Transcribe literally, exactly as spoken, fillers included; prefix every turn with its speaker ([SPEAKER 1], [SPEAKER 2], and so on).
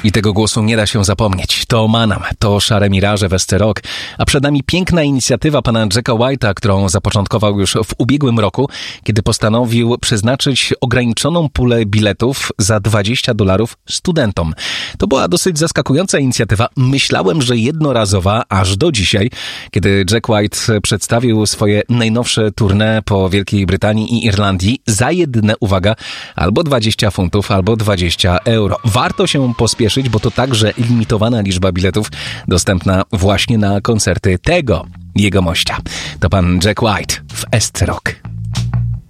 [SPEAKER 1] I tego głosu nie da się zapomnieć. To Manam, to Szare Miraże w Esce Rock, a przed nami piękna inicjatywa pana Jacka White'a, którą zapoczątkował już w ubiegłym roku, kiedy postanowił przeznaczyć ograniczoną pulę biletów za dwadzieścia dolarów studentom. To była dosyć zaskakująca inicjatywa. Myślałem, że jednorazowa, aż do dzisiaj, kiedy Jack White przedstawił swoje najnowsze tournée po Wielkiej Brytanii i Irlandii za jedyne, uwaga, albo dwadzieścia funtów, albo dwadzieścia euro. Warto się pospieszyć, bo to także limitowana liczba biletów dostępna właśnie na koncerty tego jegomościa. To pan Jack White w Esce Rock.